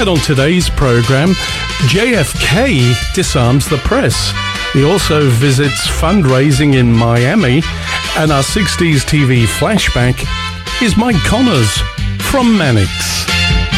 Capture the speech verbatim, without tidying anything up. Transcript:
Ahead on today's program, J F K disarms the press. He also visits fundraising in Miami, and our sixties T V flashback is Mike Connors from Mannix.